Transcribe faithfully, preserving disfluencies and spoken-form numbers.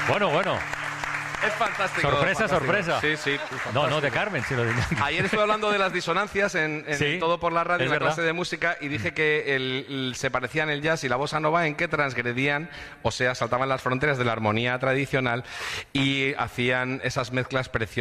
Bueno, bueno. Es fantástico. Sorpresa, fantástico. sorpresa. Sí, sí. No, no, de Carmen, si lo diría. Ayer estuve hablando de las disonancias en, en Sí, Todo por la Radio, es en la verdad. clase de música, y dije que el, el- se parecían el jazz y la bossa nova en que transgredían, o sea, saltaban las fronteras de la armonía tradicional y hacían esas mezclas preciosas.